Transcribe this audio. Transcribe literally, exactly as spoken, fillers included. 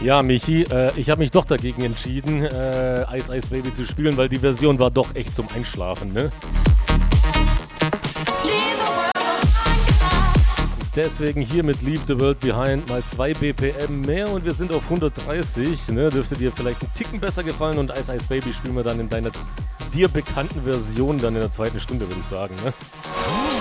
Ja, Michi, äh, ich habe mich doch dagegen entschieden, äh, Ice Ice Baby zu spielen, weil die Version war doch echt zum Einschlafen, ne? Deswegen hier mit Leave the World Behind mal zwei B P M mehr und wir sind auf hundertdreißig, ne? Dürfte dir vielleicht einen Ticken besser gefallen und Ice Ice Baby spielen wir dann in deiner dir bekannten Version dann in der zweiten Stunde, würde ich sagen, ne?